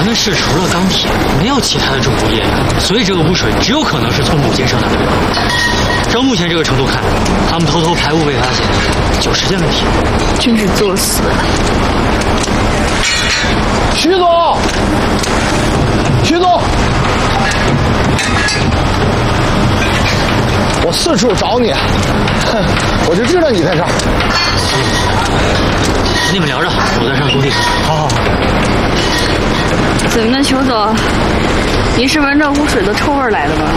们市除了钢铁，没有其他的重工业，所以这个污水只有可能是从母舰上的。照目前这个程度看，他们偷偷排污被发现，就时间问题。 真是作死！ 徐总，徐总，我四处找你，我就知道你在这儿。 你们聊着，我再上工地。 好。 怎么的，裘总？你是闻着污水的臭味来的吧？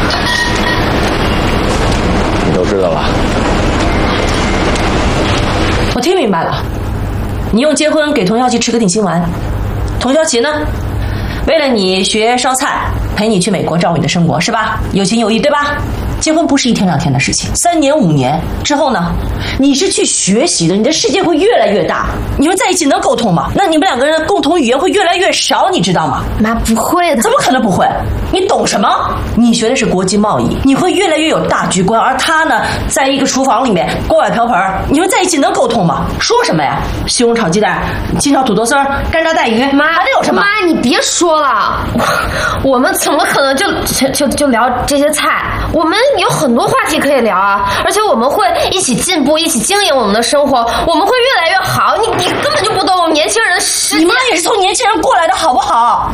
你都知道了。 我听明白了，你用结婚给童小琪吃个定心丸，童小琪呢，为了你学烧菜，陪你去美国照顾你的生活，是吧？有情有义，对吧？结婚不是一天两天的事情，3年5年之后呢，你是去学习的，你的世界会越来越大。你们在一起能沟通吗？那你们2个人的共同语言会越来越少，你知道吗？ 妈，不会的。 怎么可能不会？你懂什么？你学的是国际贸易，你会越来越有大局观，而他呢，在一个厨房里面锅碗瓢盆，你们在一起能沟通吗？说什么呀？西红柿炒鸡蛋，清炒土豆丝儿，干炸带鱼， 妈， 还得有什么？ 妈，你别说了，我们怎么可能就聊这些菜？我们有很多话题可以聊啊，而且我们会一起进步，一起经营我们的生活，我们会越来越好。你根本就不懂我们年轻人的世界。 你妈也是从年轻人过来的，好不好？